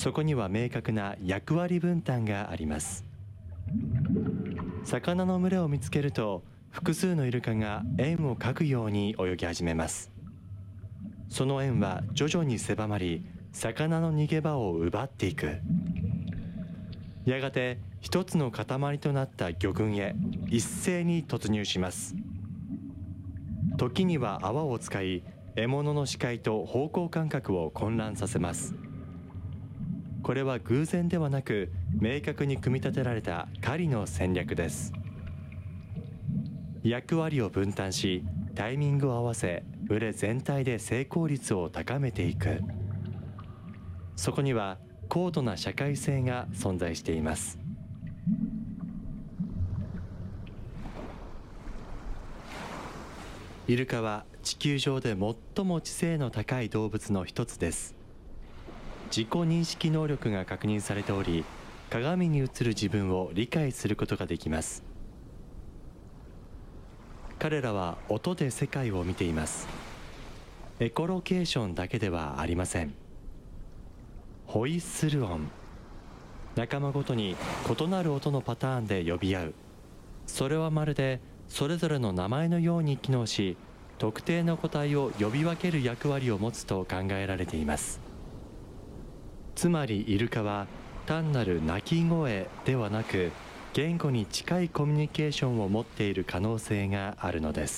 そこには明確な役割分担があります。魚の群れを見つけると、複数のイルカが円を描くように泳ぎ始めます。その円は徐々に狭まり、魚の逃げ場を奪っていく。やがて一つの塊となった魚群へ一斉に突入します。時には泡を使い、獲物の視界と方向感覚を混乱させます。これは偶然ではなく、明確に組み立てられた狩りの戦略です。役割を分担し、タイミングを合わせ、群れ全体で成功率を高めていく。そこには高度な社会性が存在しています。イルカは地球上で最も知性の高い動物の一つです。自己認識能力が確認されており、鏡に映る自分を理解することができます。彼らは音で世界を見ています。エコロケーションだけではありません。ホイッスル音、仲間ごとに異なる音のパターンで呼び合う。それはまるでそれぞれの名前のように機能し、特定の個体を呼び分ける役割を持つと考えられています。つまりイルカは単なる鳴き声ではなく、言語に近いコミュニケーションを持っている可能性があるのです。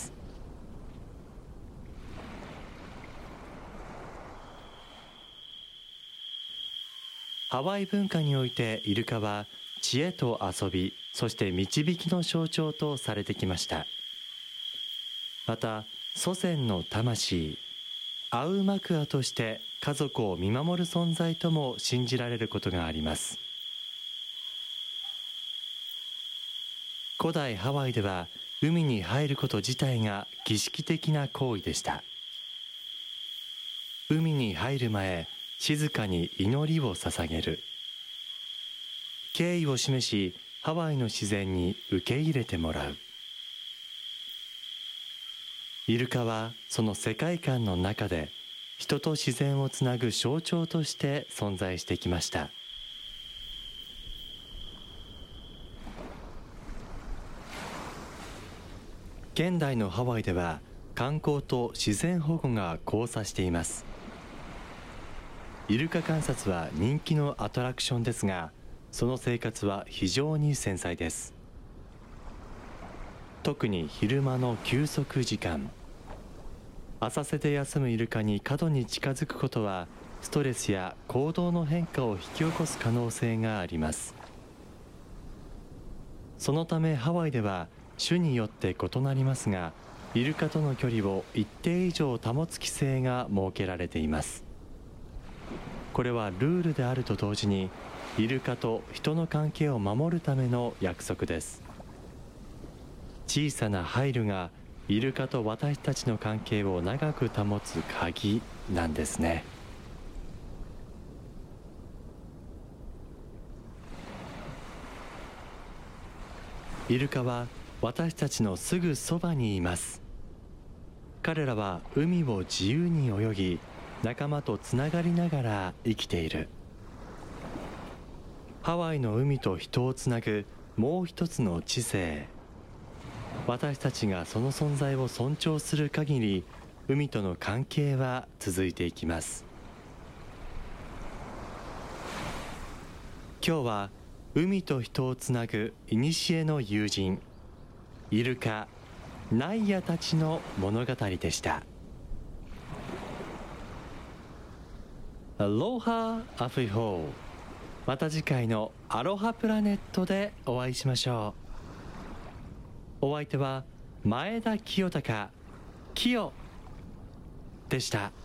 ハワイ文化においてイルカは知恵と遊び、そして導きの象徴とされてきました。また祖先の魂、アウマクアとして家族を見守る存在とも信じられることがあります。古代ハワイでは海に入ること自体が儀式的な行為でした。海に入る前、静かに祈りを捧げる。敬意を示し、ハワイの自然に受け入れてもらう。イルカはその世界観の中で人と自然をつなぐ象徴として存在してきました。現代のハワイでは観光と自然保護が交差しています。イルカ観察は人気のアトラクションですが、その生活は非常に繊細です。特に昼間の休息時間、浅瀬で休むイルカに過度に近づくことはストレスや行動の変化を引き起こす可能性があります。そのためハワイでは種によって異なりますが、イルカとの距離を一定以上保つ規制が設けられています。これはルールであると同時に、イルカと人の関係を守るための約束です。小さな配慮がイルカと私たちの関係を長く保つ鍵なんですね。イルカは私たちのすぐそばにいます。彼らは海を自由に泳ぎ、仲間とつながりながら生きている。ハワイの海と人をつなぐもう一つの知性。私たちがその存在を尊重する限り、海との関係は続いていきます。今日は海と人をつなぐ古の友人、イルカ、ナイアたちの物語でした。アロハアフィホー。また次回のアロハプラネットでお会いしましょう。お相手は前田清隆、キヨでした。